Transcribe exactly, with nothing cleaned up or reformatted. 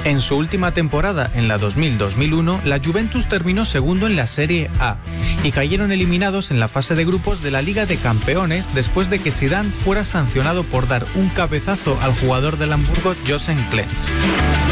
En su última temporada, en la dos mil dos mil uno, la Juventus terminó segundo en la Serie A y cayeron eliminados en la fase de grupos de la Liga de Campeones después de que Zidane fuera sancionado por dar un cabezazo al jugador del Hamburgo, Joseph Klenz.